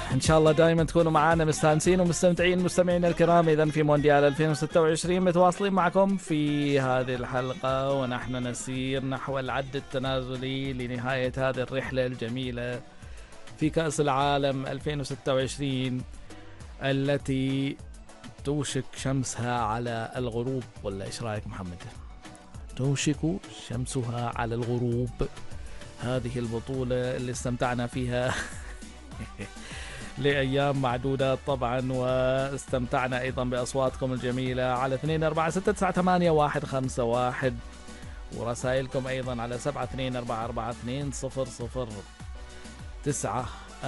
إن شاء الله دائما تكونوا معنا مستانسين ومستمتعين مستمعينا الكرام. إذن في مونديال 2026 متواصلين معكم في هذه الحلقة، ونحن نسير نحو العد التنازلي لنهاية هذه الرحلة الجميلة في كأس العالم 2026 التي توشك شمسها على الغروب. ولا إيش رأيك محمد؟ توشك شمسها على الغروب. هذه البطولة اللي استمتعنا فيها لأيام معدودات طبعا، واستمتعنا أيضا بأصواتكم الجميلة على 246681551 ورسائلكم أيضا على 72442009.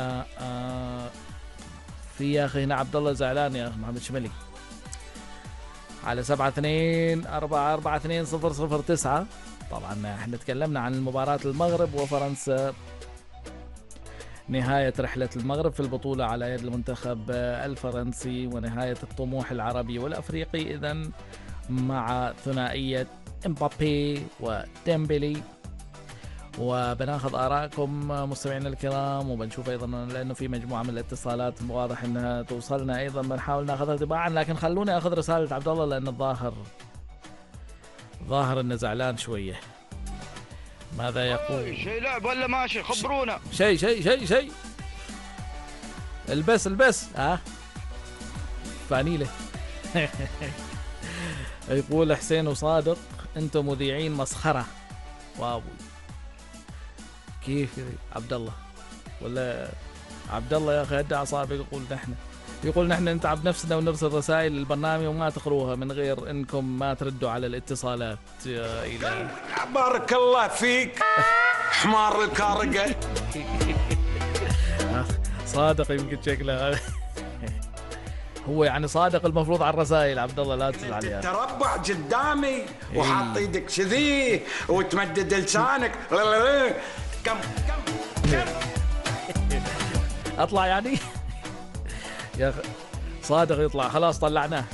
في يا أخي هنا عبد الله زعلان يا محمد شملي على 72442009. طبعا احنا تكلمنا عن المباراة المغرب وفرنسا، نهاية رحلة المغرب في البطولة على يد المنتخب الفرنسي، ونهاية الطموح العربي والأفريقي إذن مع ثنائية إمبابي وديمبلي. وبناخذ آراءكم مستمعينا الكرام، وبنشوف أيضا لأنه في مجموعة من الاتصالات واضح أنها توصلنا أيضا، بنحاول ناخذها تباعا، لكن خلوني أخذ رسالة عبد الله لأن ظاهر أنه زعلان شوية. ماذا يقول؟ شيء لعب ولا ماشي؟ خبرونا. شيء البس فانيلة. يقول حسين وصادق انتم مذيعين مسخرة. واو، كيف عبد الله؟ ولا عبد الله يا اخي هدى اعصابك. يقول نحن نتعب نفسنا ونرسل رسائل للبرنامج وما تقروها من غير انكم ما تردوا على الاتصالات. يا إلهي بارك الله فيك حمار الكارقة. صادق يمكن شكله هو يعني صادق المفروض على الرسائل. عبد الله لا تزعل عليها. تربع قدامي وحاط ايدك كذي وتمدد لسانك. كم اطلع يعني يا أخي صادق يطلع خلاص. طلعناه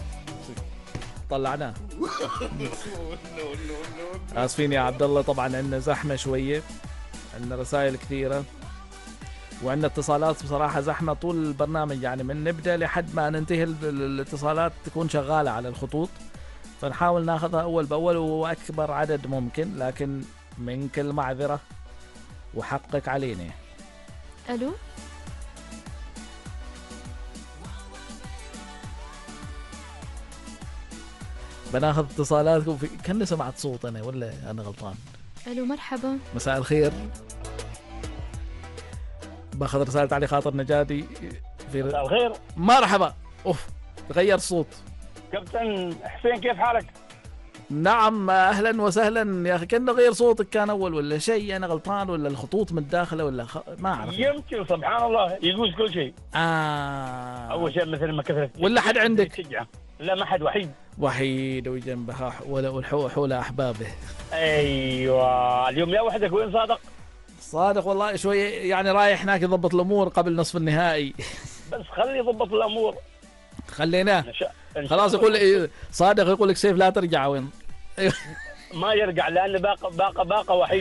آسفين يا عبد الله، طبعا عندنا زحمة شوية، عندنا رسائل كثيرة وعندنا اتصالات بصراحة زحمة طول البرنامج، يعني من نبدأ لحد ما ننتهي الاتصالات تكون شغالة على الخطوط، فنحاول ناخذها أول بأول وأكبر عدد ممكن، لكن من كل معذرة وحقك علينا. ألو بناخذ اتصالاتكم كأني سمعت صوت أنا ولا أنا غلطان؟ ألو مرحبا، مساء الخير. باخذ رسالة علي خاطر نجادي. مساء الخير. مرحبا. تغير الصوت. كابتن حسين كيف حالك؟ نعم اهلا وسهلا يا اخي، كأنه غير صوتك كان اول ولا شيء، انا غلطان ولا الخطوط متداخله ولا ما اعرف. يمكن سبحان الله يجوز كل شيء. اول شيء مثل ما كثرت ولا حد عندك؟ تشجع. لا ما حد، وحيد وجنبها حول احبابه. ايوه اليوم يا وحدك. وين صادق والله شوي يعني رايح هناك يضبط الامور قبل نصف النهائي. بس خلي يضبط الامور. خليناه خلاص. يقول صادق يقول لك سيف لا ترجع. وين ما يرجع لأن باقة وحيد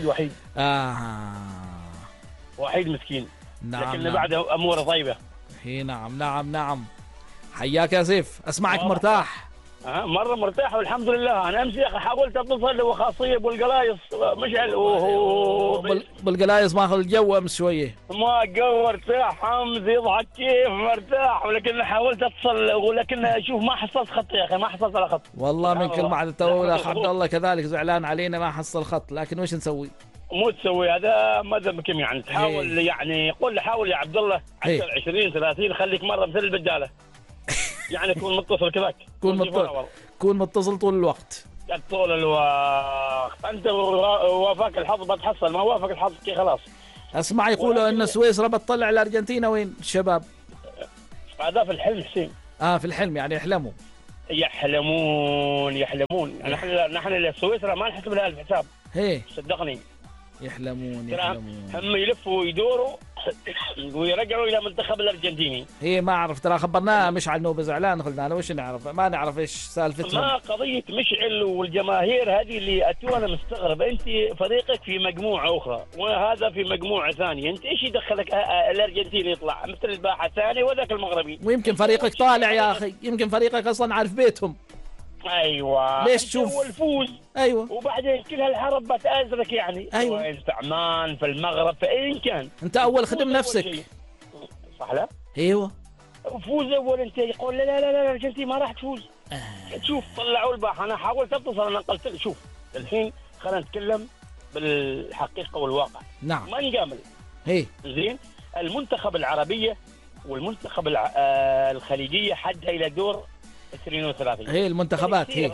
وحيد مسكين. نعم لكن بعد أموره طيبة. هي نعم. حياك يا سيف، أسمعك مرتاح. مرة مرتاح والحمد لله. أنا أمس يا أخي حاولت أتصل وخاصية بالقلايص مشعل بالقلايص ماخذ الجو أمس شوية. ما جو ارتاح حمزة يضحك كيف مرتاح، ولكن حاولت أتصل ولكن أشوف ما حصلت خط يا أخي، ما حصلت على خط والله. من كل معد التوى أخ عبد الله كذلك زعلان علينا ما حصل خط، لكن وش نسوي؟ مو تسوي هذا ما ذنبكم يعني. تحاول يعني قول حاول يا عبد الله 10 20 30 خليك مرة مثل البجالة. يعني كون متصل كذاك. كون متصل طول الوقت. أنت وافق الحظ بتحصل، ما وافق الحظ كي خلاص. أسمع يقولوا أن سويسرا بتطلع الأرجنتين. وين الشباب؟ هذا في الحلم حسين. في الحلم يعني يحلمون. يعني نحن سويسرا ما نحسب لها الحساب. هي صدقني يحلمون. هم يلفوا ويدوروا ويرجعوا الى منتخب الارجنتيني. هي ما اعرف، ترى خبرناها مشعل انه بزعلان، قلنا له وش نعرف، ما نعرف ايش سالفتهم. ما قضيه مشعل والجماهير هذه اللي انا مستغرب. انت فريقك في مجموعه اخرى وهذا في مجموعه ثانيه، انت ايش يدخلك الارجنتيني يطلع مثل الباحه الثاني وذاك المغربي؟ ويمكن فريقك طالع يا اخي، يمكن فريقك اصلا عارف بيتهم. ايوه ليش تشوف اول فوز ايوه وبعدين كل هالحرب بتأزرك يعني. أيوة. سواء في عمان في المغرب في اي كان، انت اول خدم نفسك. صح لا؟ ايوه فوز اول انت يقول لا لا لا الارجنتين ما راح تفوز. تشوف طلعوا الباحه، انا حاولت اتصل، انا قلت له شوف الحين خلينا نتكلم بالحقيقه والواقع. نعم ما نجامل. هي زين المنتخب العربيه والمنتخب الخليجيه حدها الى دور 32. هي المنتخبات هي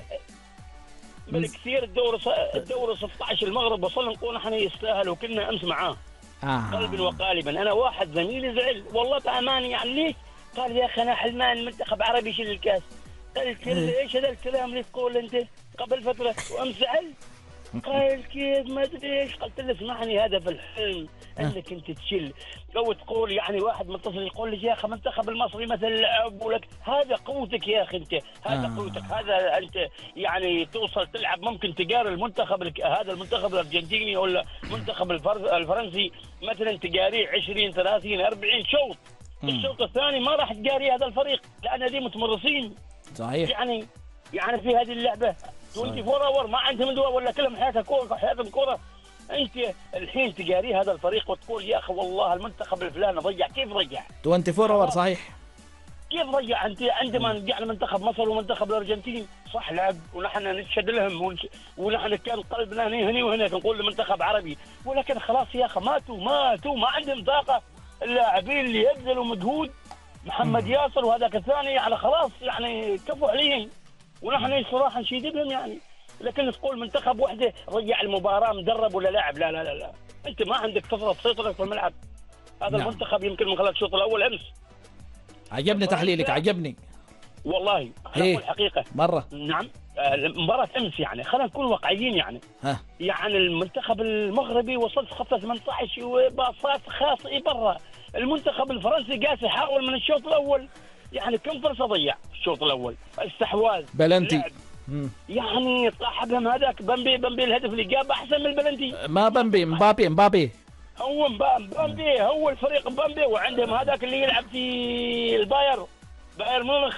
بالكثير الدور 16 المغرب وصل نقول احنا يستاهل وكنا امس معاه قلبا وقالبا. انا واحد زميلي زعل والله بامانه يعني ليش؟ قال يا اخي انا حلمان منتخب عربي يشيل الكاس. قلت له ايش هذا الكلام اللي تقول انت قبل فتره وامس زعل؟ قال كيف ما ادري ايش. قلت له اسمعني هذا في الحلم انك انت تشيل لو تقول يعني واحد متصل يقول لي يا اخي المنتخب المصري مثلا لعب لك، هذا قوتك يا اخي انت، هذا قوتك، هذا انت يعني توصل تلعب ممكن تجار المنتخب هذا المنتخب الارجنتيني ولا المنتخب الفرنسي مثلا تجاريه 20 30 40 شوط. الشوط الثاني ما راح تجاري هذا الفريق لان دي متمرسين. صحيح. يعني في هذه اللعبه 24 اور ما عندهم دواء ولا كلهم حياتها كوره، حياتهم كوره. انت الحين تجاري هذا الفريق وتقول يا اخي والله المنتخب الفلاني ضيع. كيف ضيع؟ 24 اور صحيح. كيف ضيع؟ انت عندما رجعنا منتخب مصر ومنتخب الارجنتين صح لعب ونحن نشهد لهم ونحن كان قلبنا هني وهناك نقول لمنتخب عربي، ولكن خلاص يا اخي ماتوا ما عندهم طاقه. اللاعبين اللي يبذلوا مجهود محمد ياسر وهذاك الثاني يعني خلاص يعني كفوا عليهم ونحن صراحه نشيد بهم يعني. لكن تقول منتخب وحده رجع المباراه مدرب ولا لاعب، لا لا لا لا. انت ما عندك تفرض سيطرتك في الملعب. هذا نعم. المنتخب يمكن من خلال الشوط الاول امس. عجبني تحليلك، عجبني والله اقول الحقيقه مره. نعم مباراه امس يعني خلينا نكون واقعيين يعني. يعني المنتخب المغربي وصل خطه 18 وباصات خاطئه برا. المنتخب الفرنسي قاس يحاول من الشوط الاول يعني كم فرصه ضيع الشوط الاول، استحواذ بلنتي يعني طاح بهم. هذاك بامبي الهدف اللي جابه احسن من البلنتي. ما بامبي مبابي هو بامبي هو الفريق بامبي. وعندهم هذاك اللي يلعب في باير مونخ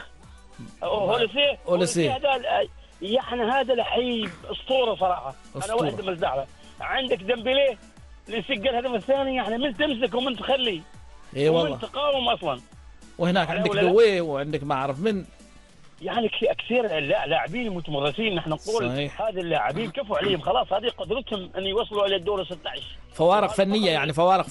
هولسي هذا يعني هذا لعيب اسطوره صراحه. انا واحد من الزعله. عندك ديمبلي اللي سجل الهدف الثاني يعني من تمسك ومن تخلي اي والله ومن تقاوم اصلا. وهناك عندك دوي وعندك ما اعرف من يعني كثير لاعبين متمرسين. نحن نقول هذه اللاعبين كفوا عليهم خلاص، هذه قدرتهم ان يوصلوا الى الدور 16. فوارق فنيه يعني فوارق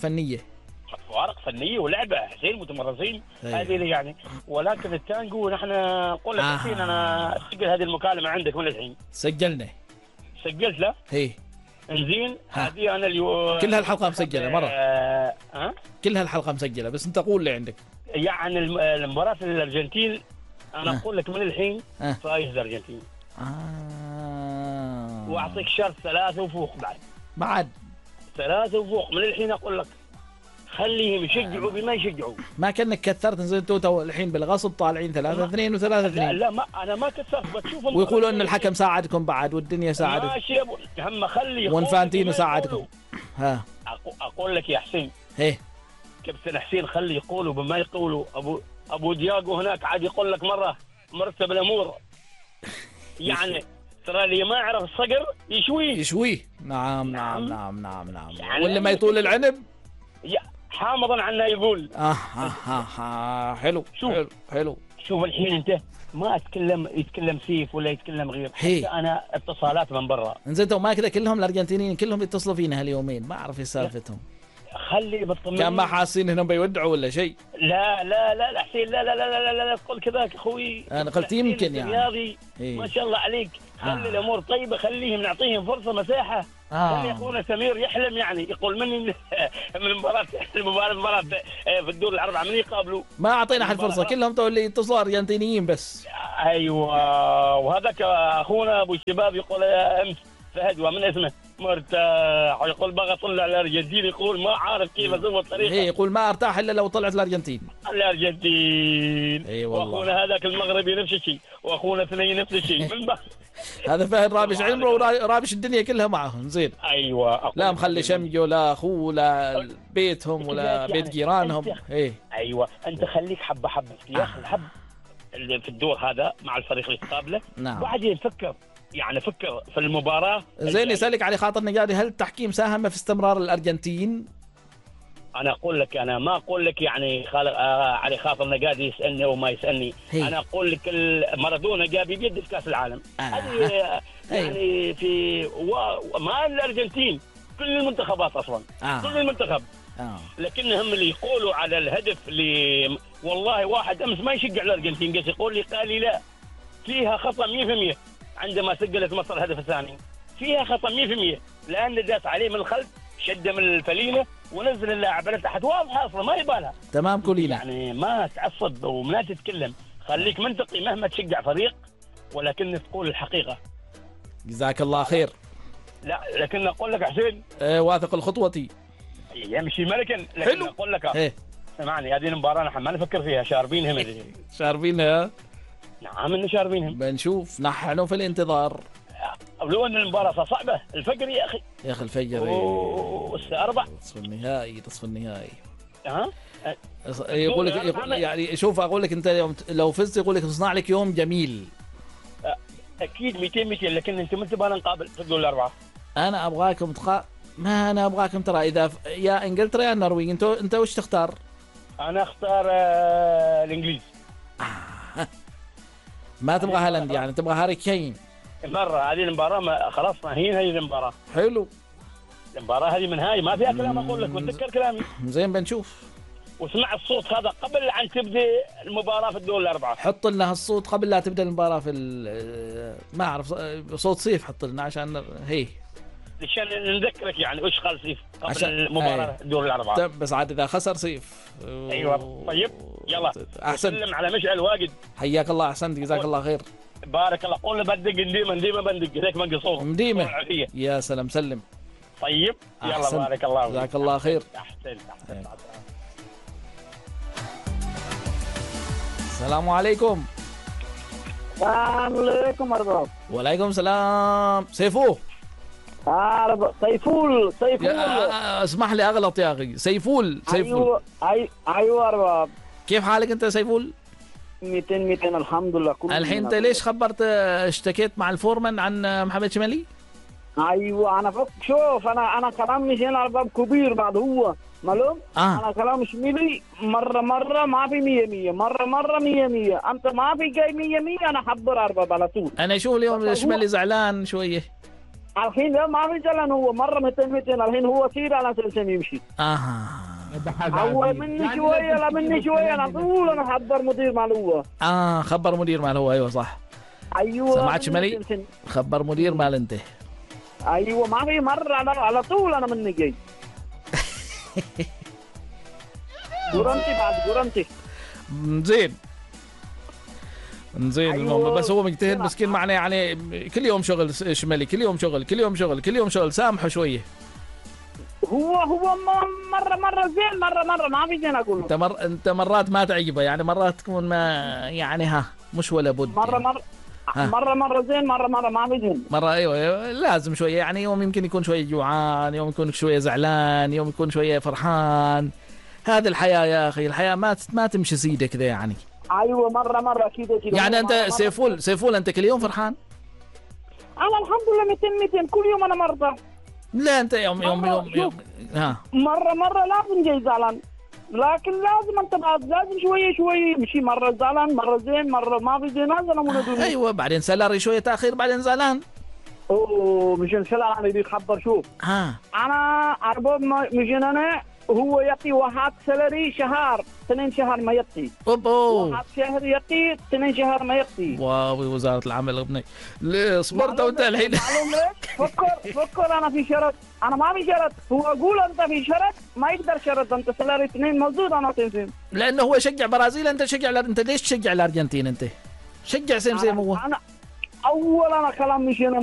فنيه ولعبه حسين متمرسين هذه يعني. ولكن التانجو نحن نقول لك حسين انا اسجل هذه المكالمه عندك من الحين. سجلت له هي انزين هذه انا اليوم كل هالحلقه مسجله مره. كل هالحلقه مسجله بس انت قول لي عندك يعني المباراه الارجنتين انا اقول لك من الحين فايز الارجنتين. واعطيك شرط 3 وفوق بعد 3 وفوق من الحين اقول لك خليهم يشجعوا بما يشجعوا. ما كانك كثرت نزلتوا تو الحين بالغصب طالعين 3-2 و3-2. لا ما انا ما كثرت بتشوف. ويقولوا ان الحكم ساعدكم بعد والدنيا ساعدت. ماشي هم خلي وانفانتينو ساعدكم. اقول لك يا حسين ايه كابتن حسين خلي يقولوا بما يقولوا. ابو دياغو هناك عاد يقول لك مره مرتب الامور يعني ترى اللي ما يعرف الصقر يشويه. نعم. يعني واللي ما يطول العنب حامضا عنا يقول. حلو. شوف الحين انت ما يتكلم سيف ولا يتكلم غير. حتى انا اتصالات من برا نزلتوا ما كذا كلهم الارجنتينيين كلهم يتصلوا فينا هاليومين ما اعرف ايش سالفتهم. خلي بالطمأنينة. كان ما حاسين انهم بيودعوا ولا شيء. لا حسين لا تقول كذاك اخوي. انا قلت يمكن يعني رياضي ما شاء الله عليك. خلي الامور طيبه، خليهم نعطيهم فرصه مساحه. خلي اخونا سمير يحلم يعني يقول مني من المباراه في الدور الاربعه من يقابلوا ما اعطينا احد فرصه. كلهم تو اللي يتصلوا ارجنتينيين بس. ايوه وهذاك اخونا ابو الشباب يقول امس فهد ومن اسمه مرتاح. يقول بغى اطلع الارجنتين، يقول ما عارف كيف اسوي الطريقه. هي يقول ما ارتاح الا لو طلعت الارجنتين. الارجنتين. اي والله. واخونا هذاك المغربي نفس الشيء، واخونا اثنين نفس الشيء. من بعد هذا فهد رابش عمره ورابش الدنيا كلها معهم. زين. ايوه. لا مخلي شمجه لا اخوه ولا بيتهم ولا بيت جيرانهم. ايه ايوه انت خليك حبه حبه يا اخي. الحب اللي في الدور هذا مع الفريق اللي تقابله. نعم. بعدين فكر في المباراه. زين يسألك علي خاطر نقادي، هل التحكيم ساهم في استمرار الارجنتين؟ انا اقول لك، انا ما اقول لك يعني علي خاطر نقادي يسالني وما يسالني. انا اقول لك مارادونا جابي بيد في كاس العالم. هذه يعني في ما الارجنتين، كل المنتخبات اصلا. كل المنتخب. لكنهم اللي يقولوا على الهدف اللي والله واحد امس ما يشجع الارجنتين قاس يقول لي قال لي لا فيها خطا 100% عندما سجلت مصر الهدف الثاني. فيها خطا 100% لان داس عليه من الخلف، شده من الفلينه ونزل اللاعب لتحت. واضحه اصلا ما يبالها. تمام كلنا. يعني ما تعصب وما تتكلم، خليك منطقي مهما تشجع فريق ولكن تقول الحقيقه. جزاك الله خير. لا لكن اقول لك حسين واثق الخطوتي يمشي ملكا. لكن حلو. اقول لك سمعني، هذه المباراه نحن ما نفكر فيها، شاربينها. شاربينها. نعم انه شاربينهم. بنشوف نحن في الانتظار. لو ان المباراه صعبه. الفجر يا اخي. يا اخي الفجر. والساعه 4 نصف النهائي. نصف النهائي. يقول لك يعني شوف اقول لك انت لو فزت يقول لك تصنع لك يوم جميل. اكيد 200 لكن انت ما تبغى نقابل في الدور الاربعه. انا ابغاكم ما انا ابغاكم ترى اذا يا انجلترا يا النرويج. انت وش تختار؟ انا اختار الانجليز. ما تبغى هالاند يعني، تبغى هاري كين. مرة هذه المباراة خلاص ناهين. هذه المباراة حلو. المباراة هذه من هاي ما فيها كلام. أقول لك وتذكر كلامي. زين بنشوف. واسمع الصوت هذا قبل أن تبدأ المباراة في الدور الأربعة. حط لنا هالصوت قبل لا تبدأ المباراة في ما أعرف صوت سيف. حط لنا عشان عشان نذكرك يعني وش قال سيف قبل المباراة الدور الأربعة. بس عاد إذا خسر سيف. أيوة طيب يلا. أحسن. سلم على مشعل واجد. حياك الله. أحسنت جزاك الله خير. بارك الله. قول بدق ديما بندق هيك ما قصور ديما. يا سلام سلم. طيب يلا أحسن. بارك الله. جزاك الله خير. أحسن. السلام عليكم. السلام عليكم أرباب. وعليكم السلام. سيفو. سيفول. اسمح لي اغلط يا اخي. سيفول. ايوه أرباب. كيف حالك انت يا سيفول؟ 200 الحمد لله. الحين انت ليش خبرت اشتكيت مع الفورمان عن محمد شمالي؟ ايوه انا شوف انا كلام مش هنا أرباب كبير بعد هو معلوم. انا كلام شمالي مره ما في 100 مره 100. انت ما في جاي 100 انا حضر أرباب على طول. انا اشوف اليوم الشمالي زعلان شويه. الحين لا ما في زعلان، هو مره 200 الحين هو سير على سلسله يمشي. هو مني شويه لا مني شويه على طول انا حضر مدير مال هو. خبر مدير مال هو. ايوه صح. ايوه سمعت شمالي؟ خبر مدير مال انت. ايوه ما في مره على طول انا مني جاي. قرنتي زين. أيوة. بس هو مجتهد مسكين معنا يعني كل يوم شغل شمالي. كل يوم شغل سامحه شويه. هو مره زين مره ما في زين اقول. انت مرات ما تعجبه يعني، مرات تكون ما يعني مش ولا بد. مرة زين مرة ما في زين. ايوه لازم شويه يعني. يوم يمكن يكون شويه جوعان، يوم يكون شويه زعلان، يوم يكون شويه فرحان. هذه الحياه يا اخي. الحياه ما تمشي سيده كذا يعني. ايوه مره كذا يعني انت سيفول انت كل يوم فرحان؟ انا الحمد لله 200 كل يوم انا مرضى. لا انت يوم مرة لازم جاي زعلان، لكن لازم انت لازم شويه يمشي. مره زعلان مره زين مره ما في زين. هذا انا ايوه بعدين سلري شويه تاخير بعدين زعلان. مشان سلر انا يبي خبر. شوف انا أرباب مشان انا هو يعطي واحد سلري شهر 2 شهر ما يعطي. واحد شهر يعطي 2 شهر ما يعطي. واو وزارة العمل ابني. ليه صبرت وانت الحين؟ معلوم ليش؟ فكر انا في شرط. انا ما في شرط. هو اقول انت في شرط ما يقدر شرط. انت سلري 2 موجود انا 2. لانه هو شجع برازيل انت شجع انت ليش تشجع الارجنتين؟ انت شجع سيم هو. انا اول انا كلام مش هنا